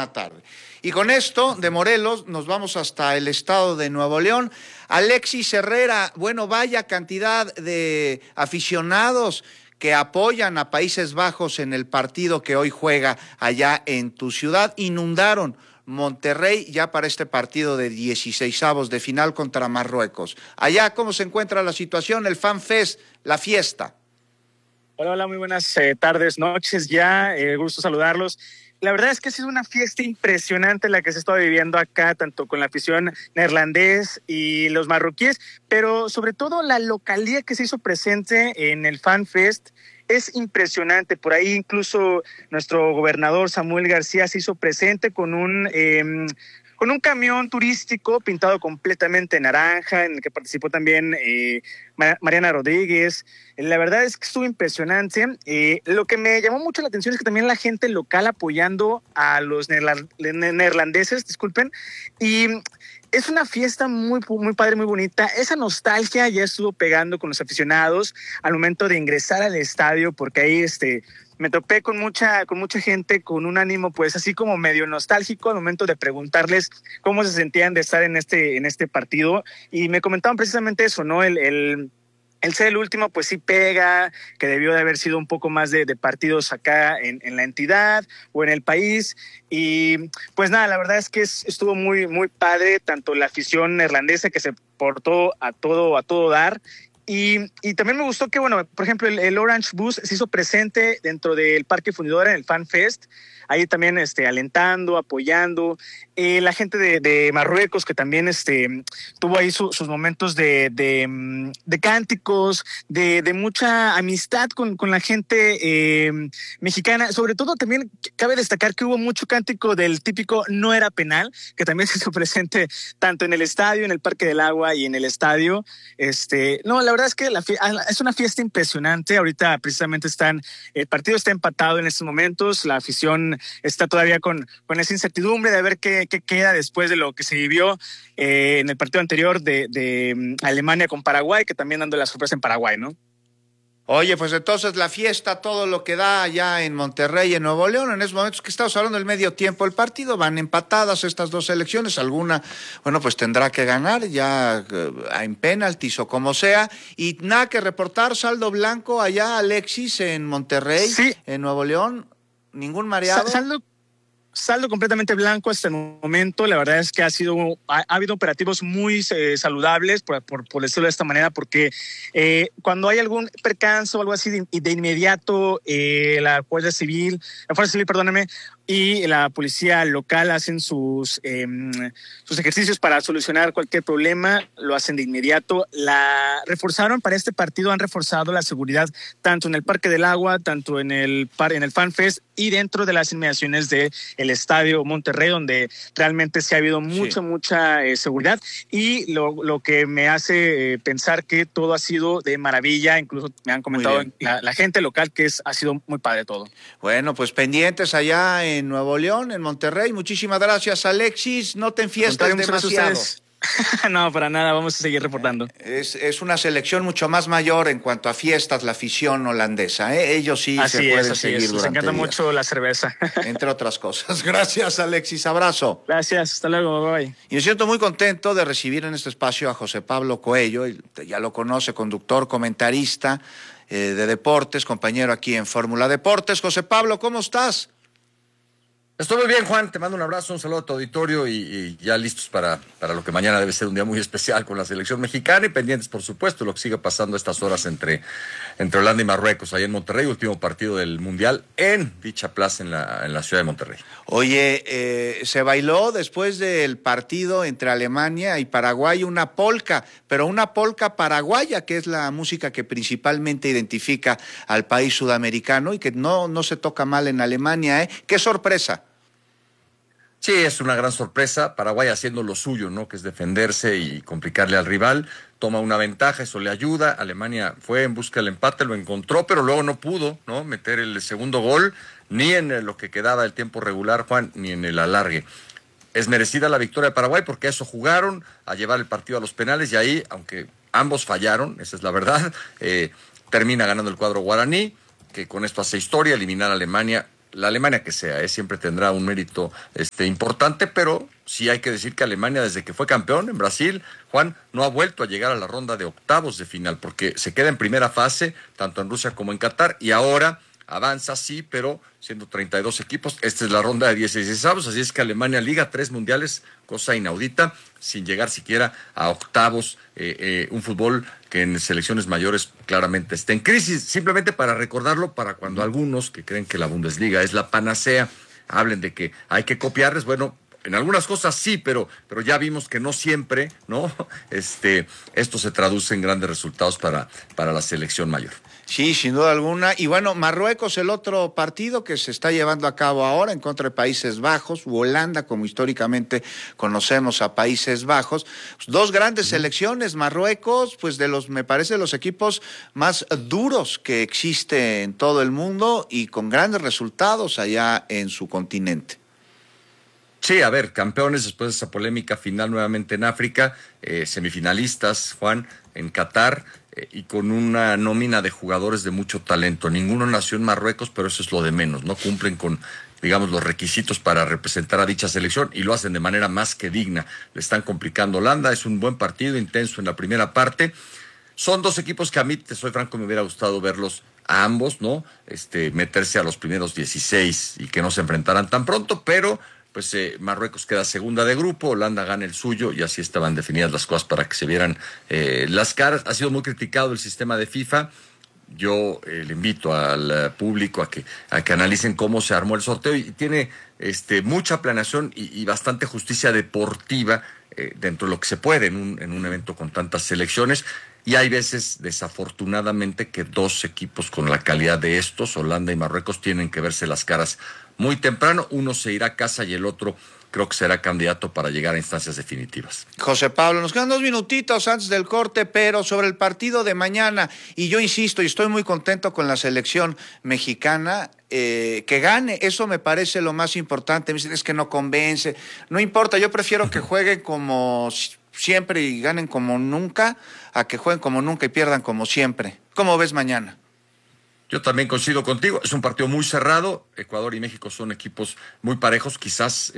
mañana tarde. Y con esto, de Morelos, nos vamos hasta el estado de Nuevo León. Alexis Herrera, bueno, vaya cantidad de aficionados que apoyan a Países Bajos en el partido que hoy juega allá en tu ciudad. Inundaron Monterrey ya para este partido de 16avos de final contra Marruecos. Allá, ¿cómo se encuentra la situación? El Fan Fest, la fiesta. Hola, muy buenas tardes, noches ya, gusto saludarlos. La verdad es que ha sido una fiesta impresionante la que se está viviendo acá, tanto con la afición neerlandés y los marroquíes, pero sobre todo la localidad que se hizo presente en el Fan Fest es impresionante. Por ahí incluso nuestro gobernador Samuel García se hizo presente con un camión turístico pintado completamente naranja, en el que participó también Mariana Rodríguez. La verdad es que estuvo impresionante. Lo que me llamó mucho la atención es que también la gente local apoyando a los neerlandeses, disculpen, y es una fiesta muy padre, muy bonita. Esa nostalgia ya estuvo pegando con los aficionados al momento de ingresar al estadio, porque ahí me topé con mucha gente con un ánimo pues así como medio nostálgico al momento de preguntarles cómo se sentían de estar en este partido, y me comentaban precisamente eso, ¿no? El ser el último pues sí pega, que debió de haber sido un poco más de partidos acá en la entidad o en el país. Y pues nada, la verdad es que estuvo muy padre, tanto la afición neerlandesa que se portó a todo dar. Y también me gustó que, bueno, por ejemplo, el Orange Bus se hizo presente dentro del Parque Fundidora en el Fan Fest, ahí también alentando, apoyando. La gente de Marruecos, que también tuvo ahí sus momentos de cánticos, de mucha amistad con la gente mexicana. Sobre todo también cabe destacar que hubo mucho cántico del típico "no era penal", que también se hizo presente tanto en el estadio, en el Parque del Agua y en el estadio. No, la verdad es que es una fiesta impresionante. Ahorita precisamente el partido está empatado en estos momentos. La afición está todavía con esa incertidumbre de ver qué queda después de lo que se vivió en el partido anterior de Alemania con Paraguay, que también dando la sorpresa en Paraguay, ¿no? Oye, pues entonces la fiesta, todo lo que da allá en Monterrey, en Nuevo León, en esos momentos que estamos hablando del medio tiempo del partido, van empatadas estas dos selecciones, alguna, bueno, pues tendrá que ganar ya en penaltis o como sea, y nada que reportar, saldo blanco allá, Alexis, en Monterrey, sí, en Nuevo León, ningún mareado. Saldo completamente blanco hasta el momento. La verdad es que ha habido operativos muy saludables, por decirlo de esta manera, porque cuando hay algún percance o algo así de inmediato, la Fuerza Civil, perdóname, y la policía local hacen sus ejercicios para solucionar cualquier problema, lo hacen de inmediato. Reforzaron para este partido, han reforzado la seguridad tanto en el Parque del Agua, tanto en el Fan Fest y dentro de las inmediaciones del Estadio Monterrey, donde realmente sí ha habido mucha seguridad, y lo que me hace pensar que todo ha sido de maravilla. Incluso me han comentado la gente local que ha sido muy padre todo. Bueno, pues pendientes allá en Nuevo León, en Monterrey. Muchísimas gracias, Alexis. No te enfiestes demasiado. No, para nada, vamos a seguir reportando. Es una selección mucho más mayor en cuanto a fiestas, la afición holandesa. Ellos sí se pueden seguir durante les encanta mucho la cerveza. Entre otras cosas. Gracias, Alexis. Abrazo. Gracias, hasta luego, bye. Y me siento muy contento de recibir en este espacio a José Pablo Coello. Ya lo conoce, conductor, comentarista de deportes, compañero aquí en Fórmula Deportes. José Pablo, ¿cómo estás? Estoy muy bien, Juan, te mando un abrazo, un saludo a tu auditorio y ya listos para lo que mañana debe ser un día muy especial con la selección mexicana, y pendientes, por supuesto, lo que siga pasando estas horas entre Holanda y Marruecos, ahí en Monterrey, último partido del Mundial en dicha plaza en la ciudad de Monterrey. Oye, se bailó después del partido entre Alemania y Paraguay una polca, pero una polca paraguaya, que es la música que principalmente identifica al país sudamericano y que no se toca mal en Alemania, ¿eh? ¡Qué sorpresa! Sí, es una gran sorpresa. Paraguay haciendo lo suyo, ¿no? Que es defenderse y complicarle al rival. Toma una ventaja, eso le ayuda. Alemania fue en busca del empate, lo encontró, pero luego no pudo, ¿no? Meter el segundo gol, ni en lo que quedaba del tiempo regular, Juan, ni en el alargue. Es merecida la victoria de Paraguay porque a eso jugaron, a llevar el partido a los penales, y ahí, aunque ambos fallaron, esa es la verdad, termina ganando el cuadro guaraní, que con esto hace historia, eliminar a Alemania la Alemania que sea, siempre tendrá un mérito importante, pero sí hay que decir que Alemania, desde que fue campeón en Brasil, Juan, no ha vuelto a llegar a la ronda de octavos de final, porque se queda en primera fase, tanto en Rusia como en Qatar, y ahora avanza, sí, pero siendo 32 equipos. Esta es la ronda de 16avos, así es que Alemania liga 3 mundiales, cosa inaudita, sin llegar siquiera a octavos, un fútbol que en selecciones mayores claramente está en crisis. Simplemente para recordarlo, para cuando algunos que creen que la Bundesliga es la panacea, hablen de que hay que copiarles, bueno, en algunas cosas sí, pero ya vimos que no siempre, ¿no? Esto se traduce en grandes resultados para la selección mayor. Sí, sin duda alguna. Y bueno, Marruecos, el otro partido que se está llevando a cabo ahora en contra de Países Bajos, u Holanda, como históricamente conocemos a Países Bajos. Dos grandes selecciones, Marruecos, pues me parece, los equipos más duros que existe en todo el mundo y con grandes resultados allá en su continente. Sí, a ver, campeones después de esa polémica final nuevamente en África, semifinalistas, Juan, en Qatar, y con una nómina de jugadores de mucho talento. Ninguno nació en Marruecos, pero eso es lo de menos, ¿no? Cumplen con, digamos, los requisitos para representar a dicha selección y lo hacen de manera más que digna. Le están complicando a Holanda, es un buen partido, intenso en la primera parte. Son dos equipos que a mí, te soy franco, me hubiera gustado verlos a ambos, ¿no? Meterse a los primeros 16 y que no se enfrentaran tan pronto, pero pues Marruecos queda segunda de grupo, Holanda gana el suyo y así estaban definidas las cosas para que se vieran las caras. Ha sido muy criticado el sistema de FIFA. Yo le invito al público a que analicen cómo se armó el sorteo y tiene mucha planeación y bastante justicia deportiva dentro de lo que se puede en un evento con tantas selecciones. Y hay veces, desafortunadamente, que dos equipos con la calidad de estos, Holanda y Marruecos, tienen que verse las caras muy temprano. Uno se irá a casa y el otro creo que será candidato para llegar a instancias definitivas. José Pablo, nos quedan 2 minutitos antes del corte, pero sobre el partido de mañana, y yo insisto, y estoy muy contento con la selección mexicana, que gane, eso me parece lo más importante. Me dicen, es que no convence, no importa, yo prefiero que jueguen como siempre y ganen como nunca, a que jueguen como nunca y pierdan como siempre. ¿Cómo ves mañana? Yo también coincido contigo, es un partido muy cerrado. Ecuador y México son equipos muy parejos, quizás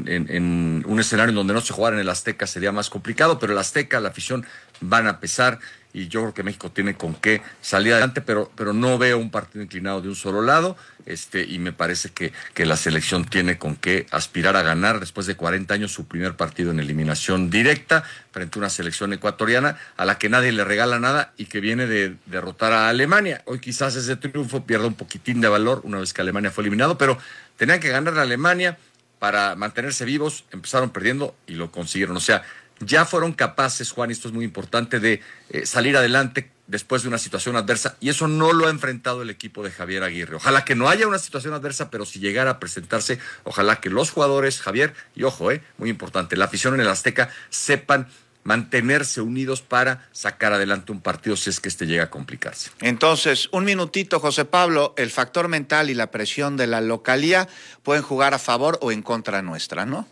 en un escenario en donde no se jugara en el Azteca sería más complicado, pero el Azteca, la afición van a pesar y yo creo que México tiene con qué salir adelante, pero no veo un partido inclinado de un solo lado, y me parece que la selección tiene con qué aspirar a ganar después de 40 años su primer partido en eliminación directa frente a una selección ecuatoriana a la que nadie le regala nada y que viene de derrotar a Alemania. Hoy quizás ese triunfo pierda un poquitín de valor una vez que Alemania fue eliminado, pero tenían que ganar a Alemania para mantenerse vivos, empezaron perdiendo y lo consiguieron. O sea, ya fueron capaces, Juan, y esto es muy importante, de salir adelante después de una situación adversa, y eso no lo ha enfrentado el equipo de Javier Aguirre. Ojalá que no haya una situación adversa, pero si llegara a presentarse, ojalá que los jugadores, Javier, y ojo, muy importante, la afición en el Azteca, sepan mantenerse unidos para sacar adelante un partido si es que llega a complicarse. Entonces, un minutito, José Pablo, el factor mental y la presión de la localía pueden jugar a favor o en contra nuestra, ¿no?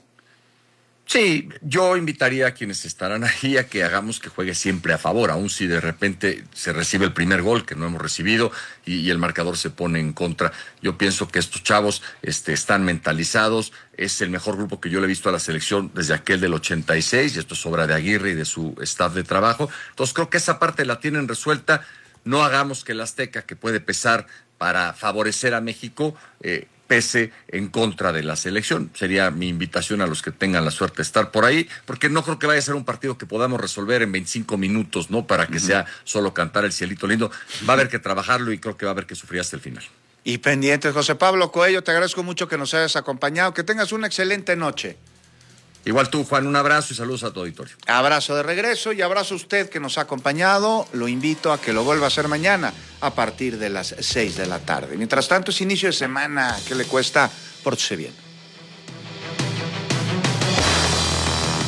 Sí, yo invitaría a quienes estarán ahí a que hagamos que juegue siempre a favor, aun si de repente se recibe el primer gol que no hemos recibido y el marcador se pone en contra. Yo pienso que estos chavos están mentalizados, es el mejor grupo que yo le he visto a la selección desde aquel del 86, y esto es obra de Aguirre y de su staff de trabajo. Entonces creo que esa parte la tienen resuelta. No hagamos que el Azteca, que puede pesar para favorecer a México, pese en contra de la selección. Sería mi invitación a los que tengan la suerte de estar por ahí, porque no creo que vaya a ser un partido que podamos resolver en 25 minutos, ¿no? Para que sea solo cantar el cielito lindo. Va a haber que trabajarlo y creo que va a haber que sufrir hasta el final. Y pendientes, José Pablo Coello, te agradezco mucho que nos hayas acompañado. Que tengas una excelente noche. Igual tú, Juan, un abrazo y saludos a tu auditorio. Abrazo de regreso y abrazo a usted que nos ha acompañado. Lo invito a que lo vuelva a hacer mañana a partir de las 6 de la tarde. Mientras tanto, es inicio de semana. ¿Qué le cuesta? Pórtese bien.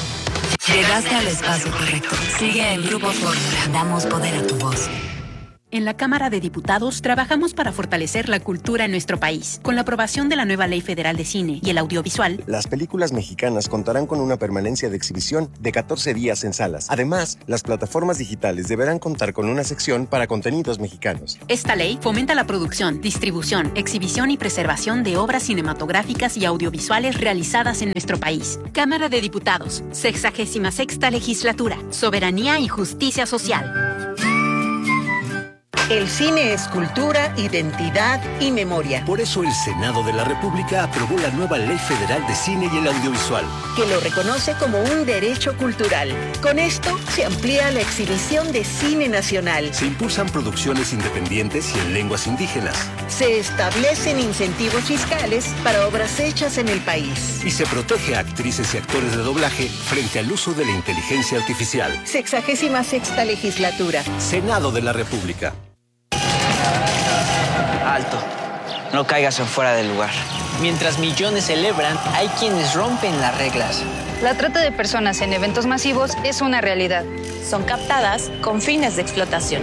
Llegaste al espacio correcto. Sigue en Grupo Fórmula. Damos poder a tu voz. En la Cámara de Diputados trabajamos para fortalecer la cultura en nuestro país. Con la aprobación de la nueva Ley Federal de Cine y el Audiovisual, las películas mexicanas contarán con una permanencia de exhibición de 14 días en salas. Además, las plataformas digitales deberán contar con una sección para contenidos mexicanos. Esta ley fomenta la producción, distribución, exhibición y preservación de obras cinematográficas y audiovisuales realizadas en nuestro país. Cámara de Diputados, 66ª Legislatura, Soberanía y Justicia Social. El cine es cultura, identidad y memoria. Por eso el Senado de la República aprobó la nueva Ley Federal de Cine y el Audiovisual, que lo reconoce como un derecho cultural. Con esto se amplía la exhibición de cine nacional. se impulsan producciones independientes y en lenguas indígenas, Se establecen incentivos fiscales para obras hechas en el país. y se protege a actrices y actores de doblaje frente al uso de la inteligencia artificial. 66ª Legislatura. Senado de la República. Alto, no caigas en fuera del lugar. Mientras millones celebran, hay quienes rompen las reglas. La trata de personas en eventos masivos es una realidad. Son captadas con fines de explotación.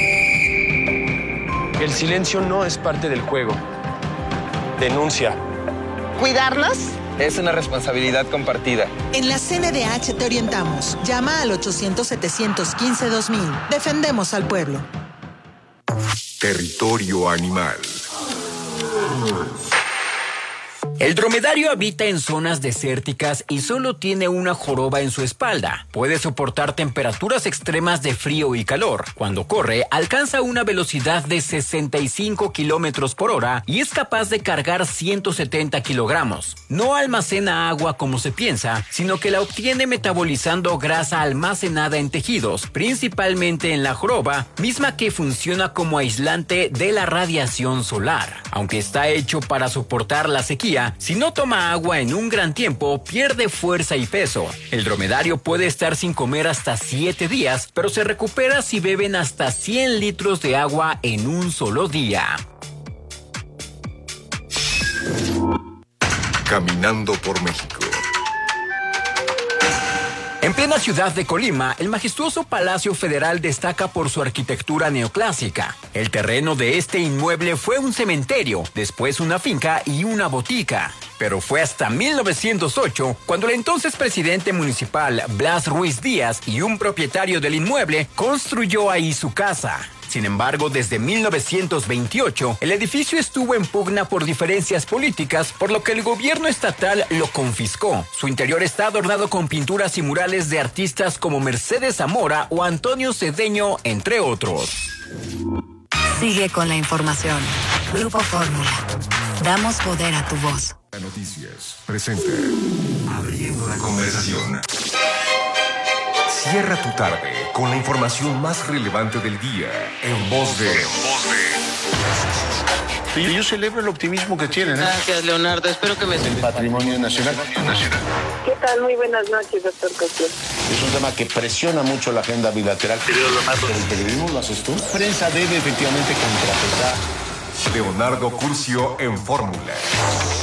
El silencio no es parte del juego. Denuncia. ¿Cuidarnos? Es una responsabilidad compartida. En la CNDH te orientamos. Llama al 800-715-2000. Defendemos al pueblo. Territorio animal. El dromedario habita en zonas desérticas y solo tiene una joroba en su espalda. Puede soportar temperaturas extremas de frío y calor. Cuando corre, alcanza una velocidad de 65 kilómetros por hora y es capaz de cargar 170 kilogramos. No almacena agua como se piensa, sino que la obtiene metabolizando grasa almacenada en tejidos, principalmente en la joroba, misma que funciona como aislante de la radiación solar. Aunque está hecho para soportar la sequía, si no toma agua en un gran tiempo, pierde fuerza y peso. El dromedario puede estar sin comer hasta 7 días, pero se recupera si beben hasta 100 litros de agua en un solo día. Caminando por México. En plena ciudad de Colima, el majestuoso Palacio Federal destaca por su arquitectura neoclásica. El terreno de este inmueble fue un cementerio, después una finca y una botica. Pero fue hasta 1908 cuando el entonces presidente municipal Blas Ruiz Díaz y un propietario del inmueble construyó ahí su casa. Sin embargo, desde 1928, el edificio estuvo en pugna por diferencias políticas, por lo que el gobierno estatal lo confiscó. Su interior está adornado con pinturas y murales de artistas como Mercedes Zamora o Antonio Cedeño, entre otros. Sigue con la información. Grupo Fórmula. Damos poder a tu voz. Noticias presenta Abriendo la conversación. Cierra tu tarde con la información más relevante del día en voz de... Yo celebro el optimismo que tienen. Gracias, Leonardo. Espero que me... El patrimonio nacional. ¿Qué tal? Muy buenas noches, doctor Cosío. Es un tema que presiona mucho la agenda bilateral. ¿El periodismo lo haces tú? La prensa debe efectivamente contrapesar. Leonardo Curcio en Fórmula.